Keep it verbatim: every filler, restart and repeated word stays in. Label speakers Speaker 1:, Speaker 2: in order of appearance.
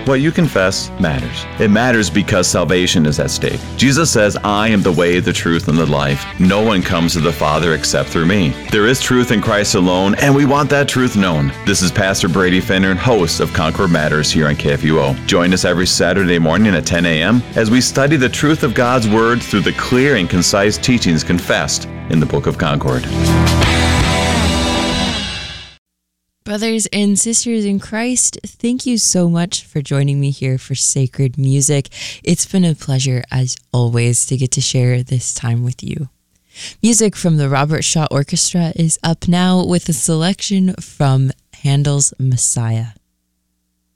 Speaker 1: What you confess matters. It matters because salvation is at stake. Jesus says, I am the way, the truth, and the life. No one comes to the Father except through me. There is truth in Christ alone, and we want that truth known. This is Pastor Brady Finner, host of Concord Matters here on K F U O. Join us every Saturday morning at ten a.m. as we study the truth of God's Word through the clear and concise teachings confessed in the Book of Concord.
Speaker 2: Brothers and sisters in Christ, thank you so much for joining me here for Sacred Music. It's been a pleasure, as always, to get to share this time with you. Music from the Robert Shaw Orchestra is up now with a selection from Handel's Messiah.